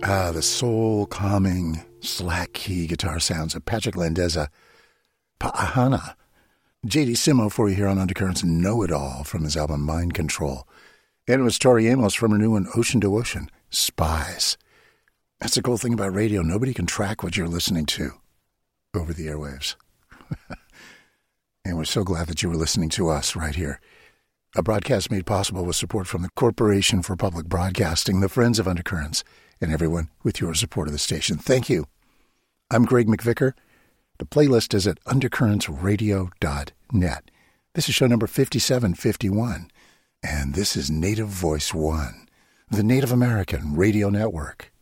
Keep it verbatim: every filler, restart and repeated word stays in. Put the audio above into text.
Ah, the soul-calming, slack-key guitar sounds of Patrick Landeza, Pa'ahana. J D Simo for you here on Undercurrents Know-It-All from his album Mind Control. And it was Tori Amos from her new one, Ocean to Ocean, Spies. That's the cool thing about radio. Nobody can track what you're listening to over the airwaves. And we're so glad that you were listening to us right here. A broadcast made possible with support from the Corporation for Public Broadcasting, the Friends of Undercurrents, and everyone with your support of the station. Thank you. I'm Greg McVicker. The playlist is at undercurrents radio dot net. This is show number fifty-seven fifty-one, and this is Native Voice One, the Native American Radio Network.